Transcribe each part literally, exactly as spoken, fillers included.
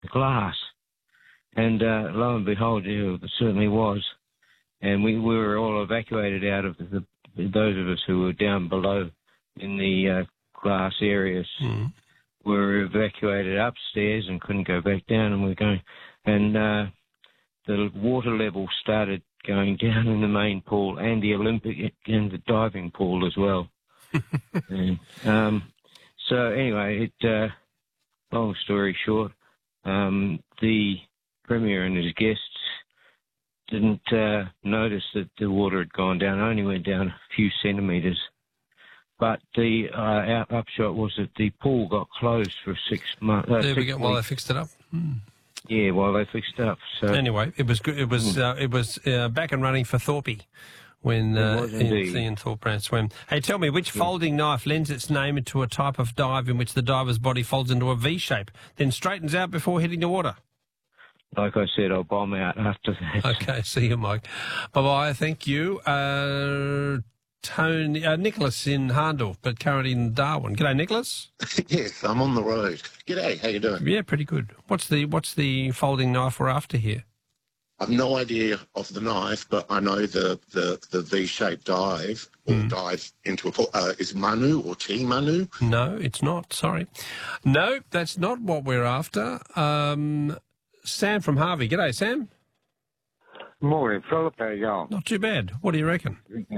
glass. And uh, lo and behold, yeah, it certainly was. And we, we were all evacuated out of the, those of us who were down below in the uh, glass areas. Mm. We were evacuated upstairs and couldn't go back down, and we we're going, and uh, the water level started going down in the main pool and the Olympic and the diving pool as well. and, um, so anyway, it. Uh, long story short, um, the Premier and his guests didn't uh, notice that the water had gone down, only went down a few centimetres. But the uh, upshot was that the pool got closed for six months. Uh, there we six go. While they weeks. fixed it up. Hmm. Yeah, while they fixed it up. So anyway, it was good. It was uh, it was uh, back and running for Thorpe when uh, Ian, Ian Thorpe ran swam. Hey, tell me, which yeah. folding knife lends its name into a type of dive in which the diver's body folds into a V shape, then straightens out before hitting the water? Like I said, I'll bomb out after that. Okay, see you, Mike. Bye-bye, thank you. Uh, Tony, uh, Nicholas in Harndorf, but currently in Darwin. G'day, Nicholas. Yes, I'm on the road. G'day, how you doing? Yeah, pretty good. What's the what's the folding knife we're after here? I've no idea of the knife, but I know the, the, the V-shaped dive, or mm. dive into a pool. Uh, is Manu or T Manu? No, it's not, sorry. No, that's not what we're after. Um, Sam from Harvey. G'day, Sam. Morning, Philip. How you going? Not too bad. What do you reckon?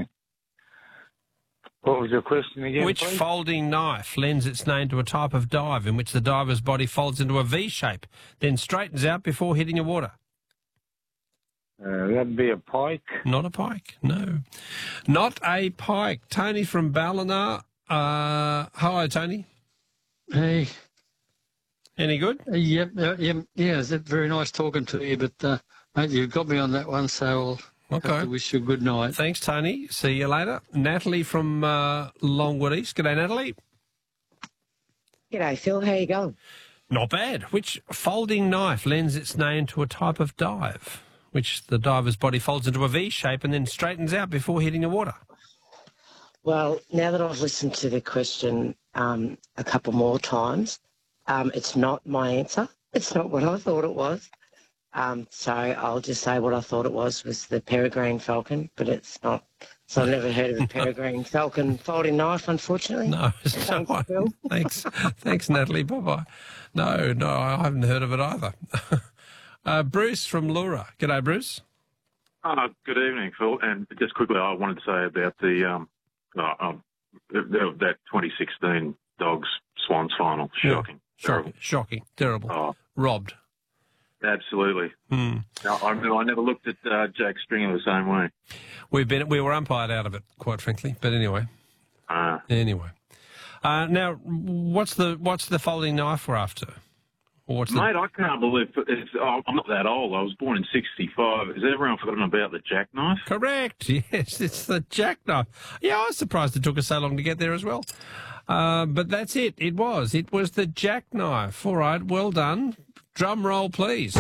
What was your question again, Which please? folding knife lends its name to a type of dive in which the diver's body folds into a V shape, then straightens out before hitting the water? Uh, that'd be a pike. Not a pike, no. Not a pike. Tony from Ballina. Uh, hello, Tony. Hey. Any good? Uh, yep, uh, yep, yeah, it's very nice talking to you, but uh, mate, you've got me on that one, so I'll okay. have to wish you a good night. Thanks, Tony. See you later. Natalie from uh, Longwood East. G'day, Natalie. G'day, Phil. How you going? Not bad. Which folding knife lends its name to a type of dive, which the diver's body folds into a V shape and then straightens out before hitting the water? Well, now that I've listened to the question um, a couple more times, um, it's not my answer. It's not what I thought it was. Um, so I'll just say what I thought it was was the peregrine falcon, but it's not. So I've never heard of a peregrine falcon folding knife, unfortunately. No, Thanks, no Phil. Thanks, thanks, Natalie. Bye-bye. No, no, I haven't heard of it either. uh, Bruce from Lura. G'day, Bruce. Uh, good evening, Phil. And just quickly, I wanted to say about the um, uh, um, that twenty sixteen Dogs Swans final. Shocking. Yeah. Shocking. Shocking. Terrible. Oh. Robbed. Absolutely. Hmm. No, I, I never looked at uh, Jack Stringer the same way. We've been we were umpired out of it, quite frankly. But anyway. Uh, anyway. Uh, now, what's the what's the folding knife we're after? Or what's mate, the... I can't believe it's, oh, I'm not that old. I was born in sixty-five. Has everyone forgotten about the jackknife? Correct. Yes, it's the jackknife. Yeah, I was surprised it took us so long to get there as well. Uh, but that's it. It was. It was the jackknife. All right. Well done. Drum roll, please.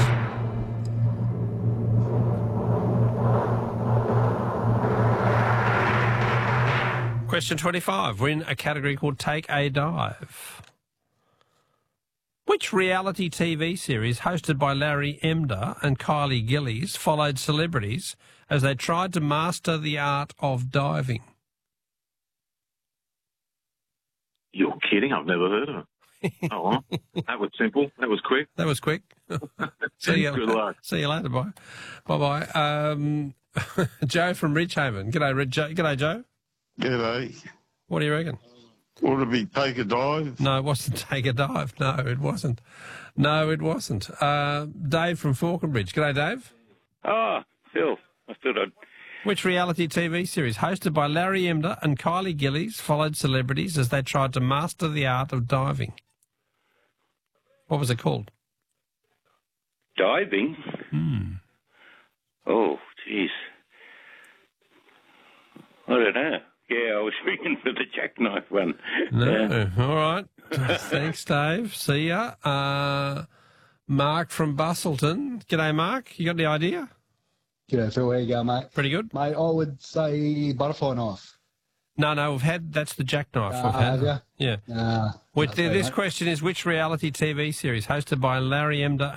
Question twenty-five. We're in a category called Take a Dive. Which reality T V series hosted by Larry Emder and Kylie Gillies followed celebrities as they tried to master the art of diving? You're kidding. I've never heard of it. Oh, well, that was simple. That was quick. That was quick. See you. Good luck. See you later. Bye. Bye-bye. Um, Joe from Ridgehaven. G'day, Rid- Joe. G'day, Joe. G'day. What do you reckon? Ought it be Take a Dive? No, it wasn't Take a Dive. No, it wasn't. No, it wasn't. Uh, Dave from Falconbridge. G'day, Dave. Oh, Phil. I thought I'd... Which reality T V series hosted by Larry Emder and Kylie Gillies followed celebrities as they tried to master the art of diving? What was it called? Diving? Hmm. Oh, jeez. I don't know. Yeah, I was thinking for the jackknife one. No. Uh, All right. Thanks, Dave. See ya. Uh, Mark from Bustleton. G'day, Mark. You got any idea? G'day, Phil. How you going, mate? Pretty good. Mate, I would say butterfly knife. No, no, we've had, that's the jackknife Uh, we've had. have you? Yeah. Nah. Which, Okay, this mate. question is, which reality T V series hosted by Larry Emder